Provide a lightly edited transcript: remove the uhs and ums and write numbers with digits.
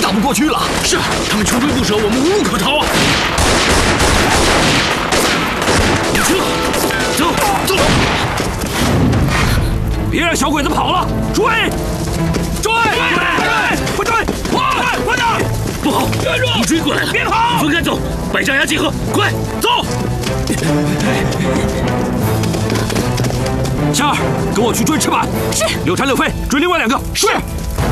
打不过去了。 是，他们穷追不舍，我们无路可逃啊！有车，走！别让小鬼子跑了，追！快追！快点！不好，你追过来了，别跑！分开走，摆张牙结合，快走！夏儿，跟我去追赤坂。 是。 柳禅、柳飞追另外2个。是。